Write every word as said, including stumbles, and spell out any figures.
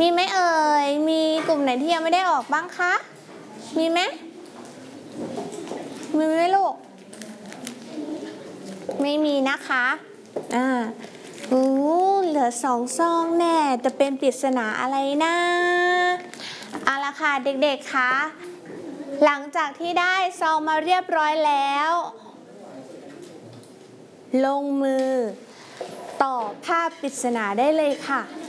มีไหมเอ่ยมีกลุ่มไหนที่ยังไม่ได้ออกบ้างคะมีไหมมีไหมลูกไม่มีนะคะอ่าโอ้เหลือสองซองแน่จะเป็นปริศนาอะไรนะเอาละค่ะเด็กๆคะหลังจากที่ได้ซองมาเรียบร้อยแล้วลงมือตอบภาพปริศนาได้เลยค่ะ